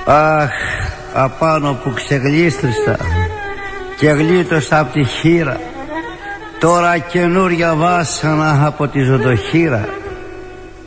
Αχ, απάνω που ξεγλίστρισα και γλίτωσα από τη χείρα, τώρα καινούρια βάσανα από τη ζωντοχύρα.